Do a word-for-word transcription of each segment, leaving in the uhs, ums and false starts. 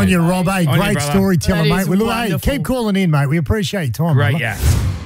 on you, Rob. Hey, On you, great brother. storyteller, That mate. is We look, hey, wonderful. keep calling in, mate. We appreciate your time. Great, brother. yeah.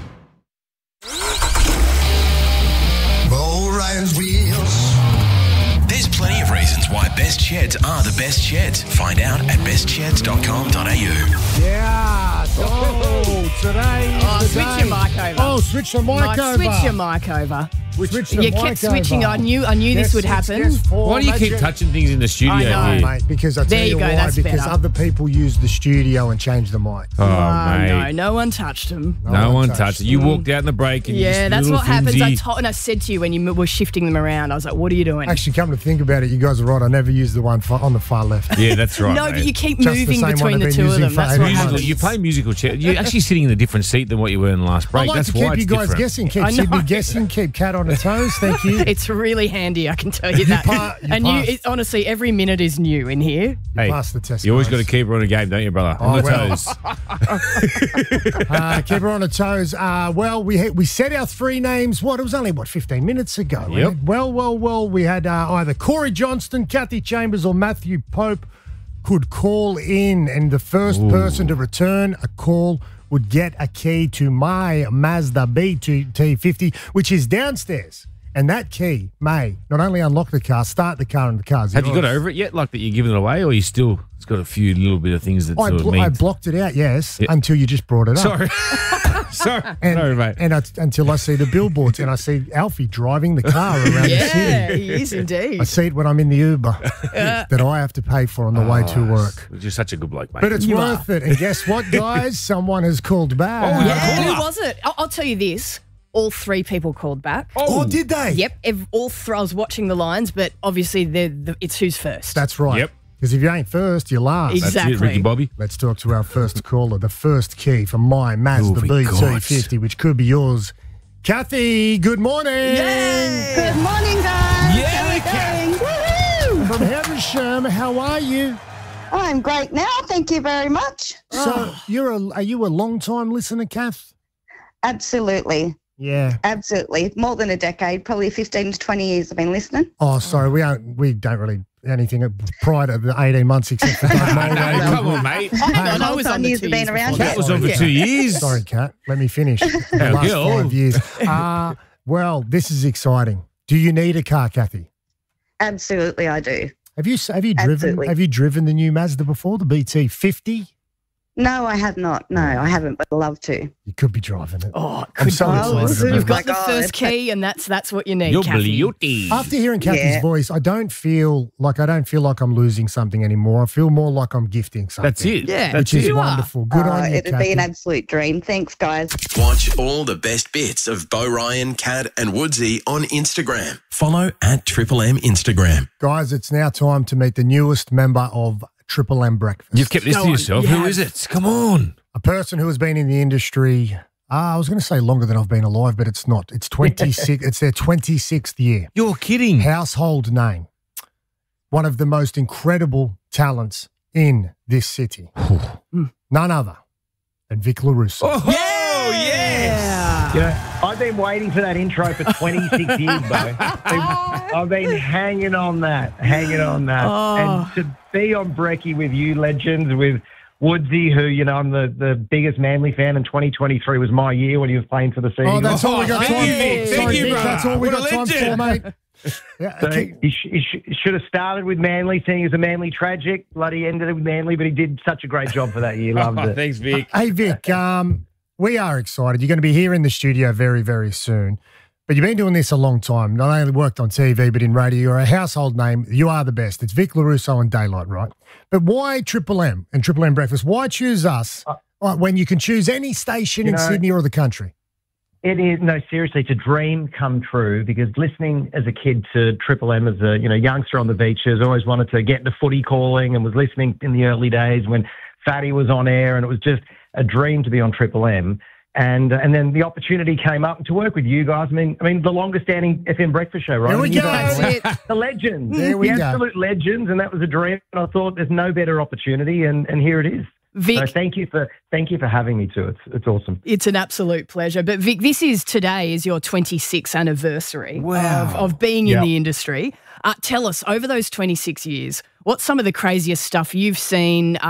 Bo Ryan's Wheels. There's plenty of reasons why best sheds are the best sheds. Find out at best sheds dot com dot a u. Yeah. Oh, today is Oh, the switch day. your mic over. Oh, switch the mic Mike, over. switch your mic over. Switch the You mic kept switching. over. I knew I knew this Guess would six, happen. guess four, Why do you keep legend. touching things in the studio? I know. here? Mate, because I tell There you you go, why, that's because better. other people use the studio and change the mic. Oh, Oh, mate. no, no one touched him. No one touched it. You walked out in the break and you Yeah, just that's little what happens. I flimsy- told, and I said to you when you m- were shifting them around, I was like, "What are you doing?" Actually, come to think about it, you guys are right. I never use the one far, on the far left. Yeah, that's right. no, mate. but you keep Just the moving same one between I've the been two of using them. for That's eight what years. happens. You play musical chair. You're actually sitting in a different seat than what you were in the last I break. like That's to keep why you it's guys different. guessing. Keep I know. Sydney guessing. Keep Kat on her toes. Thank you. It's really handy, I can tell you that. pa- you and you, passed. it, honestly, every minute is new in here. Hey, Pass the test. you always guys. got to keep her on the game, don't you, brother? On Oh, the well. toes. Uh, keep her on her toes. Uh, well, we had, we said our three names. What? It was only, what, fifteen minutes ago. Yep. Right? Well, well, well, we had uh, either Corey Johnston, Kathy Chambers, or Matthew Pope could call in, and the first person to return a call would get a key to my Mazda B T fifty, which is downstairs. And that key may not only unlock the car, start the car, and the car's Have you yours. got over it yet? Like that you're giving it away, or you still? It's got a few little bit of things that I, sort of blo- mean. I blocked it out, yes, Yeah. until you just brought it up. Sorry, sorry, And, sorry, mate. and I, until I see the billboards and I see Alfie driving the car around the Yeah, city. he is indeed. I see it when I'm in the Uber that I have to pay for on the way to work. You're just such a good bloke, mate. But it's You worth it. And guess what, guys? Someone has called back. Oh, Yeah, caller. who was it? I'll, I'll tell you this. All three people called back. Oh, did they? Yep, ev- all three. I was watching the lines, but obviously they're the, it's who's first. That's right. Yep. Because if you ain't first, you're last. Exactly. That's it, Ricky Bobby. Let's talk to our first caller, the first key for my Mazda Who B have we T got? fifty, which could be yours. Kathy, good morning. Good morning, guys. Yeah, How are we you can. going? Woohoo! From Haversham, how are you? I'm great now. Thank you very much. So, you're a, are you a long time listener, Kath? Absolutely. Yeah. Absolutely. More than a decade, probably fifteen to twenty years I've been listening. Oh, sorry, we aren't. We don't really anything prior to the eighteen months except for Doug No, May. no, come on, mate. Hang on, I Whole was time on the years two have been years around before yet. That was on for Sorry, two years. Sorry, Kat. Let me finish. The How last girl. five years. Uh, well, this is exciting. Do you need a car, Kathy? Absolutely, I do. Have you have you driven Absolutely. have you driven the new Mazda before, the B T fifty? No, I have not. No, I haven't, but I'd love to. You could be driving it. Oh, I'm could so be. excited Oh, about You've it. got my the God. first key, and that's that's what you need, You're Kathy. beauty. After hearing Kathy's Yeah. voice, I don't feel like I don't feel like I'm losing something anymore. I feel more like I'm gifting something. That's it. Yeah, That's Which is it. You are. wonderful. Good Oh, on you, it'd be an Kathy. absolute dream. Thanks, guys. Watch all the best bits of Bo Ryan, Kat, and Woodsy on Instagram. Follow at Triple M Instagram. Guys, it's now time to meet the newest member of Triple M Breakfast. You've kept this Go to on. yourself. You Who have. is it? Come on. A person who has been in the industry, uh, I was going to say longer than I've been alive, but it's not. It's twenty-six. It's their twenty-sixth year. You're kidding. Household name. One of the most incredible talents in this city. None other than Vic LaRusso. Oh, yes. You know, I've been waiting for that intro for twenty-six years, though. I've been hanging on that, hanging on that. Oh. And to be on Brekkie with you legends, with Woodsy, who, you know, I'm the, the biggest Manly fan, and twenty twenty-three was my year when he was playing for the Sea Oh, Eagles. that's all we got thank time you, for. Vic. Thank Sorry, you, Vic, brother. that's all we What a got time for, legend. mate. Yeah, So okay. he, sh- he, sh- he should have started with Manly, seeing as a Manly tragic. Bloody ended it with Manly, but he did such a great job for that year. Loved Oh, it. thanks, Vic. Hey, Vic, um, we are excited. You're going to be here in the studio very, very soon. But you've been doing this a long time. Not only worked on T V, but in radio. You're a household name. You are the best. It's Vic LaRusso on Daylight, right? But why Triple M and Triple M Breakfast? Why choose us uh, when you can choose any station you in know- Sydney or the country? It is, no, seriously, it's a dream come true, because listening as a kid to Triple M as a, you know, youngster on the beaches, always wanted to get the footy calling, and was listening in the early days when Fatty was on air, and it was just a dream to be on Triple M. And and then the opportunity came up to work with you guys. I mean, I mean the longest standing F M breakfast show, right? There we I mean, you go. guys are That's it. the legends, There we the go. absolute legends, and that was a dream. And I thought there's no better opportunity, and, and here it is. Vic, So thank you for thank you for having me too. It's it's awesome. it's an absolute pleasure. But Vic, this is today is your twenty-sixth anniversary Wow. of, of being in Yeah. the industry. Uh, tell us, over those twenty-six years, what's some of the craziest stuff you've seen?